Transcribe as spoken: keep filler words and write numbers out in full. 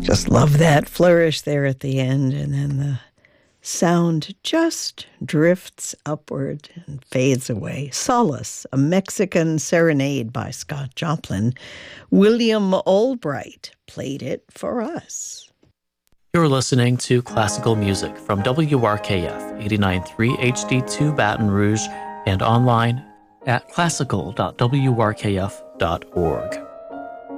Just love that flourish there at the end, and then the sound just drifts upward and fades away. Solace, a Mexican serenade by Scott Joplin. William Albright played it for us. You're listening to classical music from W R K F eighty-nine point three H D two Baton Rouge and online at classical dot w r k f dot org.